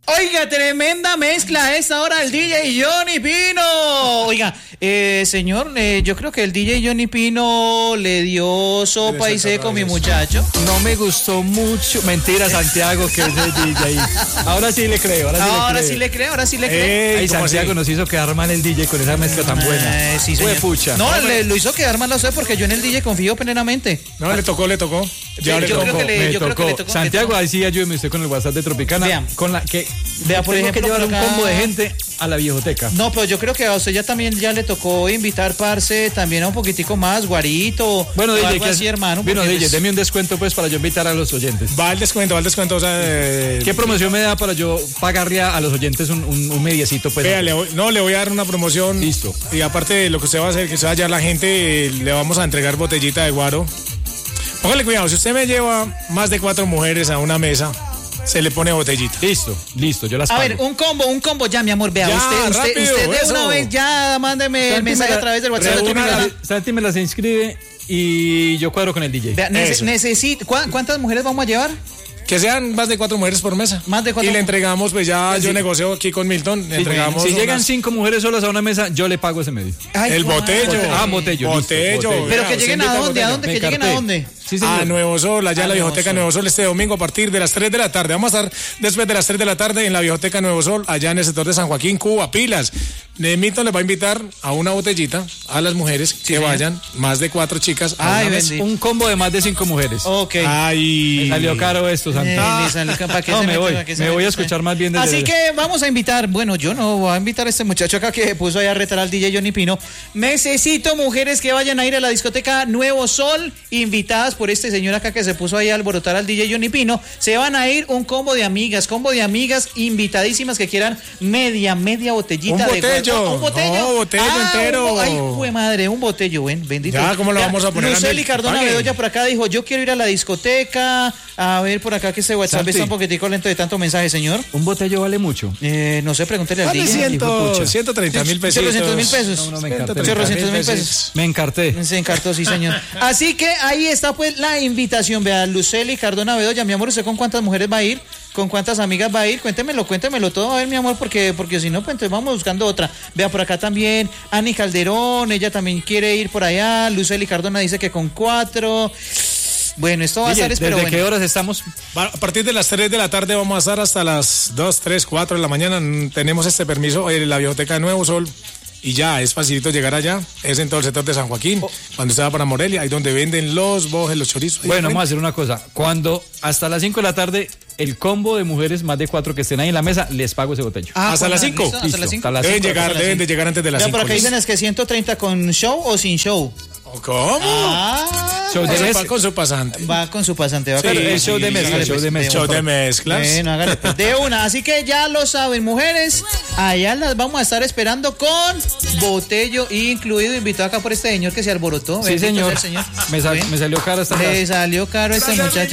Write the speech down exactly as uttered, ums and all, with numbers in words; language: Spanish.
Oiga, tremenda mezcla a esta hora el D J Johnny Pino. Oiga, eh, señor, eh, yo creo que el D J Johnny Pino le dio sopa y seco, mi muchacho. No me gustó mucho. Mentira, Santiago, que es el D J. Ahora sí le creo. Ahora sí, ahora le, creo. sí le creo, ahora sí le creo. Ey, Santiago así? Nos hizo quedar mal el D J con esa mezcla tan buena. Eh, sí, señor. Pucha. No, no le, lo hizo quedar mal a usted porque yo en el D J confío plenamente. No, le tocó, le tocó. Ya yo, le creo tocó. que le, me yo tocó. creo que le tocó. Santiago, ahí sí ayúdeme usted con el WhatsApp de Tropicana. Vean. Con la que Vea, por ejemplo, que llevar por acá... un combo de gente a la viejoteca. No, pero yo creo que a usted ya también ya le tocó invitar, parce, también a un poquitico más, Guarito. Bueno, D J, algo así, hermano. Bueno, D J, pues... deme un descuento pues para yo invitar a los oyentes. Va el descuento, va el descuento. O sea, eh... ¿Qué promoción me da para yo pagarle a los oyentes un, un, un mediecito? Pues? Vea, le voy, no, le voy a dar una promoción. Listo. Y aparte de lo que usted va a hacer, que se va a hallar la gente, eh, le vamos a entregar botellita de guaro. Póngale cuidado, si usted me lleva más de cuatro mujeres a una mesa, se le pone botellita. Listo, listo, yo las A pago. ver, un combo, un combo ya, mi amor, vea, Ya, usted, usted, rápido, usted de eso. una vez ya mándeme el Santi mensaje me la- a través del WhatsApp. Santi me, Vea, las, Santi me las inscribe y yo cuadro con el D J. nece- Eso. necesito, ¿cuá- ¿cuántas mujeres vamos a llevar? Que sean más de cuatro mujeres por mesa. Más de cuatro Y le mu- entregamos, pues ya Sí. yo negocio aquí con Milton, le Si, entregamos si llegan unas- cinco mujeres solas a una mesa, yo le pago ese medio. Ay, el guau. botello. Ah, botello, listo, Botello. botello. Pero Vea, que usted lleguen a invita dónde, a botello. dónde, Me que lleguen a carté. dónde. Sí, señor. A Nuevo Sol, allá A en la Nuevo Viejoteca Sol. Nuevo Sol este domingo a partir de las tres de la tarde. Vamos a estar después de las tres de la tarde en la Viejoteca Nuevo Sol, allá en el sector de San Joaquín, Cuba, pilas. Milton les va a invitar a una botellita a las mujeres que señor. vayan, más de cuatro chicas a Ay, una mesa. bendito. Un combo de más de cinco mujeres. Ok. Ay. Me salió caro esto, Santi. Eh, le salió ca- ¿pa' qué No, se me mete, voy. pa' qué se Me voy a mete? escuchar más bien desde... Así que vamos a invitar, bueno, yo no voy a invitar a este muchacho acá que puso ahí a retar al D J Johnny Pino. Necesito mujeres que vayan a ir a la discoteca Nuevo Sol, invitadas por este señor acá que se puso ahí a alborotar al D J Johnny Pino. Se van a ir un combo de amigas, combo de amigas invitadísimas que quieran media, media botellita Un de botello. guaro. ¿Un botello? No, botello entero. un bo- Ay, jue madre, un botello, ven, bendito. Ya, ¿cómo lo vamos a poner, Luceli Andel? Cardona Pague. Bedoya por acá dijo, yo quiero ir a la discoteca. A ver, por acá que este WhatsApp Santi. está un poquitico lento de tanto mensaje, señor. Un botello vale mucho. Eh, no sé, pregúntele al Vale D J. ciento, pucha. ciento treinta mil pesos. Chorrocientos mil pesos. No, no, me encarté. Chorrocientos mil pesos. Me encarté. Se encartó, sí, señor. Así que ahí está pues la invitación. Vea, Luceli Cardona Bedoya, mi amor, ¿usted con cuántas mujeres va a ir? ¿Con cuántas amigas va a ir? Cuéntemelo, cuéntemelo todo, a ver, mi amor, porque, porque si no, pues entonces vamos buscando otra. Vea, por acá también, Ani Calderón, ella también quiere ir por allá. Luceli Cardona dice que con cuatro. Bueno, esto va a Oye, estar, ¿desde pero qué bueno. horas estamos? Va- A partir de las tres de la tarde vamos a estar hasta las dos, tres, cuatro de la mañana. Mm, Tenemos este permiso en la Biblioteca de Nuevo Sol y ya es facilito llegar allá. Es en todo el sector de San Joaquín. Cuando usted va para Morelia, ahí donde venden los bojes, los chorizos. Ahí Bueno, enfrente. vamos a hacer una cosa. Cuando hasta las cinco de la tarde, el combo de mujeres más de cuatro que estén ahí en la mesa, les pago ese botello. Ah, hasta pues, las cinco. listo, Hasta Listo, las cinco. hasta las Deben cinco, llegar, hasta las deben de cinco. llegar antes de las Ya, cinco. por acá listo. dicen es que ciento treinta con show o sin show. ¿Cómo? Ah, Show de Eso mezcla. va con su pasante. va con su pasante. Va Sí, con- el show de mezcla, hágale, el show pues, de mezcla. Show de mezclas. Bueno, hágale, pues, de una. Así que ya lo saben, mujeres. Allá las vamos a estar esperando con botello incluido. Invitado acá por este señor que se alborotó. Sí, Bendito señor. sea el señor. Me, sal- ¿Ven? me salió cara esta Le salió caro este muchacho.